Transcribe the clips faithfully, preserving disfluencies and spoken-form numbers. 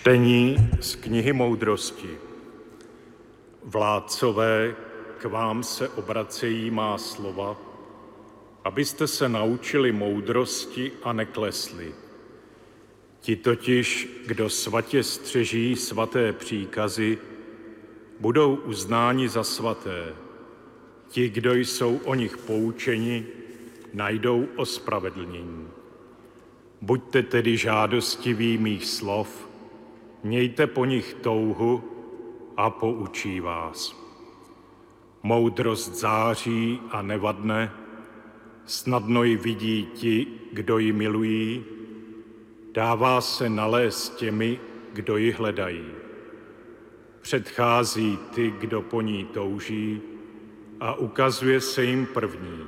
Čtení z knihy Moudrosti. Vládcové, k vám se obracejí má slova, abyste se naučili moudrosti a neklesli. Ti totiž, kdo svatě střeží svaté příkazy, budou uznáni za svaté. Ti, kdo jsou o nich poučeni, najdou ospravedlnění. Buďte tedy žádostiví mých slov, mějte po nich touhu a poučí vás. Moudrost září a nevadne, snadno ji vidí ti, kdo ji milují, dává se nalézt těmi, kdo ji hledají. Předchází ty, kdo po ní touží, a ukazuje se jim první.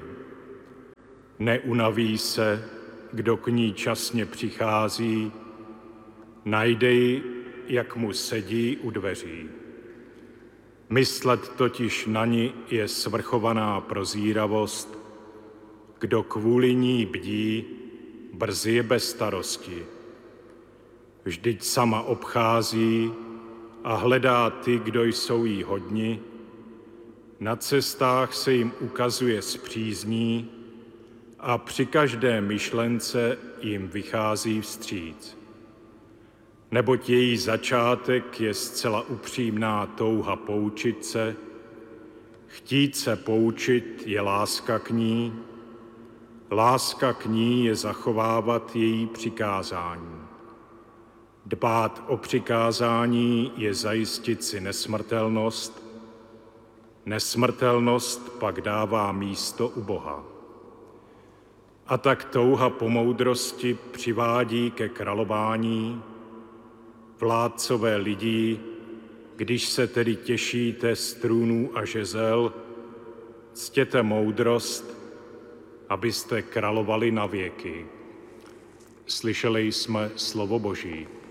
Neunaví se, kdo k ní časně přichází, najde ji, jak mu sedí u dveří. Myslet totiž na ni je svrchovaná prozíravost, kdo kvůli ní bdí, brzy je bez starosti. Vždyť sama obchází a hledá ty, kdo jsou jí hodni, na cestách se jim ukazuje spřízní a při každé myšlence jim vychází vstříc. Neboť její začátek je zcela upřímná touha poučit se, chtít se poučit je láska k ní, láska k ní je zachovávat její přikázání. Dbát o přikázání je zajistit si nesmrtelnost, nesmrtelnost pak dává místo u Boha. A tak touha po moudrosti přivádí ke králování. Vládcové lidí, když se tedy těšíte z trůnů a žezel, ctěte moudrost, abyste královali na věky. Slyšeli jsme slovo Boží.